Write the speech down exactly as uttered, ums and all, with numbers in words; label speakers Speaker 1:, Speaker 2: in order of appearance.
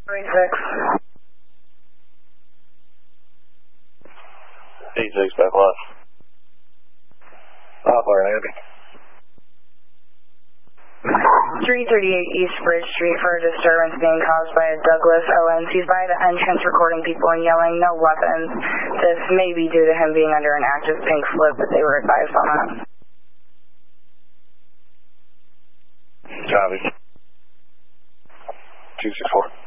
Speaker 1: thirty-six.
Speaker 2: eighty-six, back left. Poplar, Navy.
Speaker 1: three thirty-eight East Bridge Street for a disturbance being caused by a Douglas Owens. He's by the entrance recording people and yelling, no weapons. This may be due to him being under an active pink slip, but they were advised on that.
Speaker 2: Copy. two six four.